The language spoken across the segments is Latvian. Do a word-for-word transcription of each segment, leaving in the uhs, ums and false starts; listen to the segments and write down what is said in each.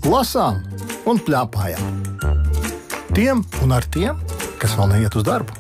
lasām un plēpājām. Tiem un ar tiem, kas vēl neiet uz darbu.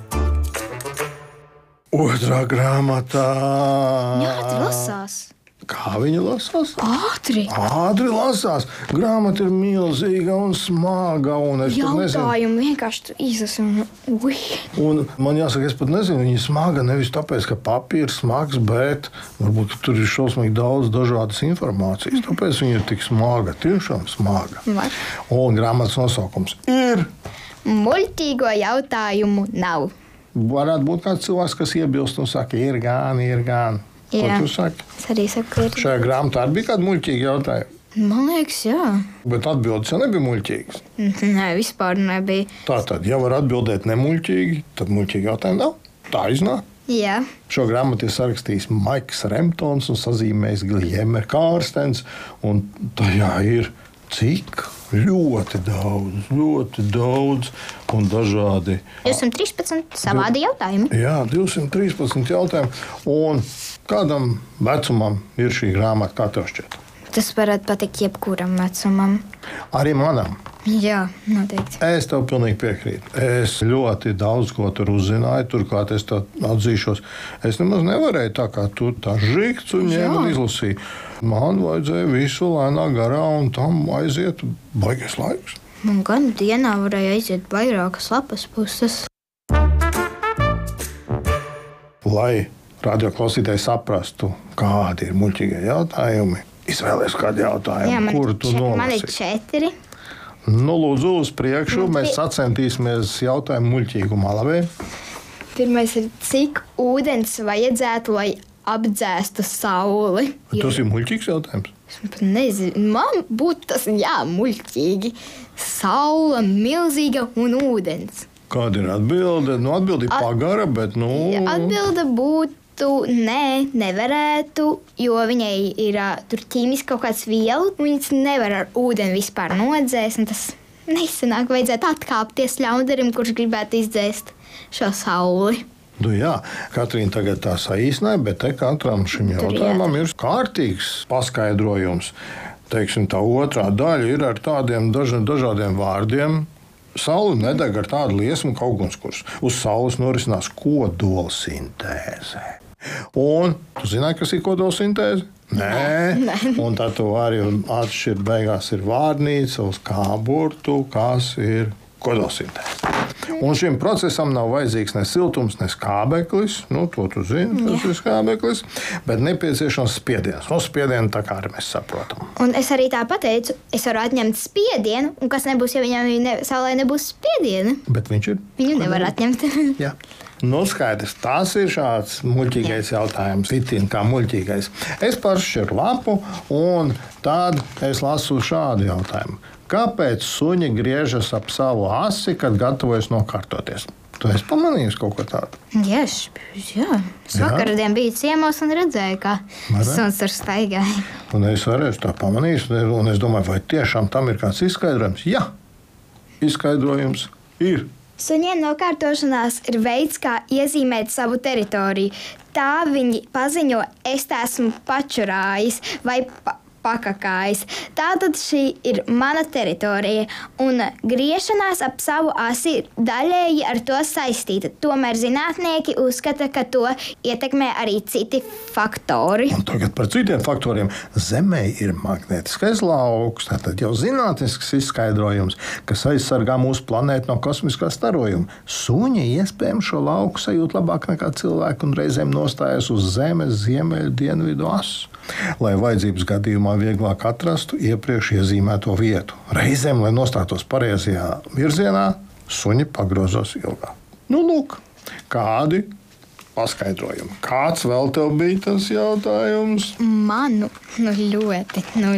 Otrā grāmatā. Jā, tur lasās. Kā viņa lasās? Ātri. Ātri lasās. Grāmata ir milzīga un smaga. Un es pat nezinu. Jautājumu vienkārši tu izlasi un... Ui. Un man jāsaka, es pat nezinu, viņa ir smaga nevis tāpēc, ka papīrs smags, bet varbūt ka tur ir šausmīgi daudz dažādas informācijas. Tāpēc viņa ir tik smaga, tiešām smaga. Vai. Un grāmatas nosaukums ir... Muļķīgo jautājumu nav. Varētu būt kāds cilvēks, kas iebilst un saka, ir gan, ir gan. Ko Jā. tu saki? Es arī saku, ka ir. Šajā grāmatā arī bija kādi muļķīgi jautājumi. Man liekas, jā. Bet atbildes jau nebija muļķīgas. Nē, vispār nebija. Tātad, ja var atbildēt nemuļķīgi, tad muļķīgi jautājumi nav. Tā iznāk. Jā. Šo grāmatu ir sarakstījis Maiks Remptons un sazīmējis Giljeme Kārstens. Un tajā ir cik? Ļoti daudz, ļoti daudz un dažādi. divsimt trīspadsmit savādi jautājumi. Jā, divsimt trīspadsmit jautājumi. Un kādam vecumam ir šī grāmata, kā tev šķiet? Tas varētu patikt jebkuram vecumam. Arī manam. Jā, noteikti. Es tev pilnīgi piekrītu. Es ļoti daudz ko tur uzzināju, turklāt es tā atzīšos. Es nemaz nevarēju tā kā tu tā žikts un ņēmu un izlasīju. Man vajadzēja visu lēnā garā un tam aiziet baigies laiks. Man gan dienā varēja aiziet vairākas lapas puses. Lai radioklausītāji saprastu, kādi ir muļķīgie jautājumi, izvēlies kādu jautājumu, Jā, man, kuru tu če- man ir nolasi. četri. Nu, lūdzu, uz priekšu. Man Mēs pi- sacentīsimies jautājumu muļķīgumā. Labi? Pirmais ir, cik ūdens vajadzētu, lai apdzēstu sauli? Tas ir muļķīgs jautājums. Es pat nezinu, man būtu tas jā, muļķīgi. Saula, milzīga un ūdens. Kāda ir atbilde? Nu, atbilde ir At- pagara, bet nu... Atbilde būtu nē, nevarētu, jo viņai ir ā, tur ķīmiski kaut kāds viela. Viņas nevar ar ūdeni vispār nodzēst. un Tas nesanāk, vajadzētu atkāpties ļaundarim, kurš gribētu izdzēst šo sauli. Nu, jā, Katrīna tagad tā saīsināja, bet te katram šim Tur jautājumam ir kārtīgs paskaidrojums. Teiksim, tā otrā daļa ir ar tādiem daža, dažādiem vārdiem. Saule nedeg ar tādu liesmu, kā ugunskurs. Uz saules norisinās kodolsintēze. Un tu zināji, kas ir kodolsintēze? Nē, Nē. Un tad tu vari atšķirt, beigās ir vārnīca uz kā burtu, kas ir kodolsintēze. Un šim procesam nav vajadzīgs ne siltums, ne skābeklis. Nu, to tu zini, tas ir skābeklis. Bet nepieciešams spiediens. No spiediena tā kā arī mēs saprotam. Un es arī tā pateicu, es varu atņemt spiedienu, un kas nebūs, ja viņam ne, saulē nebūs spiediena? Bet viņš ir. Viņu nevar atņemt. Jā. Nu, skaidrs, tas ir šāds muļķīgais jautājums, itin kā muļķīgais. Es pašķiru lapu, un tad es lasu šādu jautājumu. Kāpēc suņi griežas ap savu asi, kad gatavojas nokārtoties? Tu esi pamanījis kaut ko tādu? Jā, es, jā. es Jā? vakardien biju ciemos un redzēju, kā Vai ne? suns tur staigāja. Un es arī esmu tā pamanījis, un es domāju, vai tiešām tam ir kāds izskaidrojums? Jā, izskaidrojums ir. Suņiem nokārtošanās ir veids, kā iezīmēt savu teritoriju. Tā viņi paziņo, es te esmu pačurājis vai pa pakakājis. Tātad šī ir mana teritorija, un griešanās ap savu asi ir daļēji ar to saistīta. Tomēr zinātnieki uzskata, ka to ietekmē arī citi faktori. Un tagad par citiem faktoriem. Zemē ir magnētiskais lauks, tātad jau zinātnisks izskaidrojums, kas aizsargā mūsu planētu no kosmiskā starojuma. Suņi iespējams šo lauku sajūt labāk nekā cilvēki un reizēm nostājas uz Zemes ziemeļu dienvidu asu, lai vajadzības gadījumā vieglāk atrastu iepriekš iezīmēto vietu. Reizēm, lai nostātos pareizajā virzienā, suņi pagrozos ilgāk. Nu, lūk, kādi paskaidrojumi. Kāds vēl tev bija tas jautājums? Manu nu ļoti. Nu,